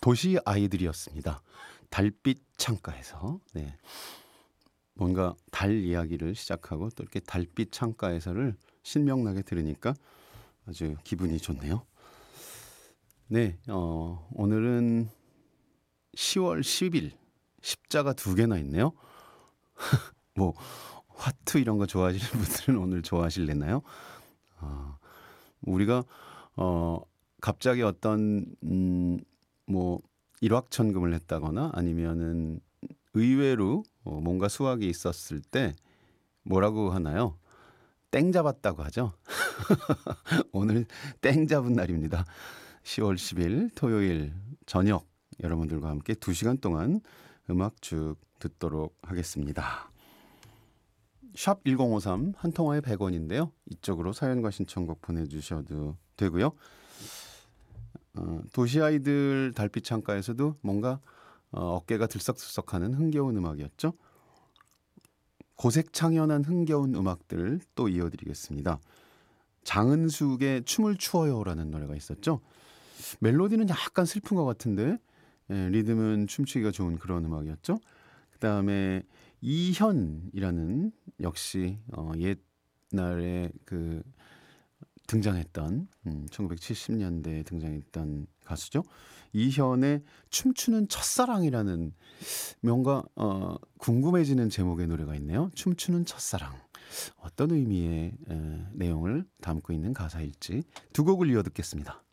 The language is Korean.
도시 아이들이었습니다. 달빛 창가에서. 네. 뭔가 달 이야기를 시작하고 또 이렇게 달빛 창가에서를 신명나게 들으니까 아주 기분이 좋네요. 네, 오늘은 10월 10일 십자가 두 개나 있네요. 뭐 화투 이런 거 좋아하시는 분들은 오늘 좋아하실래나요? 어, 우리가 어, 갑자기 어떤 뭐 일확천금을 했다거나 아니면은 의외로 뭔가 수확이 있었을 때 뭐라고 하나요? 땡 잡았다고 하죠. 오늘 땡 잡은 날입니다. 10월 10일 토요일 저녁 여러분들과 함께 2시간 동안 음악 쭉 듣도록 하겠습니다. 샵 1053 한 통화에 100원인데요. 이쪽으로 사연과 신청곡 보내주셔도 되고요. 도시 아이들 달빛 창가에서도 뭔가 어깨가 들썩들썩하는 흥겨운 음악이었죠. 고색창연한 흥겨운 음악들 또 이어드리겠습니다. 장은숙의 춤을 추어요라는 노래가 있었죠. 멜로디는 약간 슬픈 것 같은데 리듬은 춤추기가 좋은 그런 음악이었죠. 그 다음에 이현이라는 역시 옛날에 그 등장했던 1970년대에 등장했던 가수죠. 이현의 춤추는 첫사랑이라는 뭔가 궁금해지는 제목의 노래가 있네요. 춤추는 첫사랑. 어떤 의미의 내용을 담고 있는 가사일지 두 곡을 이어 듣겠습니다.